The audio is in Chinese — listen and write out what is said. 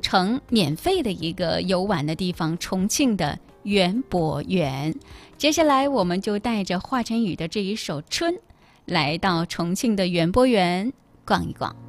城免费的一个游玩的地方——重庆的园博园。接下来，我们就带着华晨宇的这一首《春》，来到重庆的园博园逛一逛。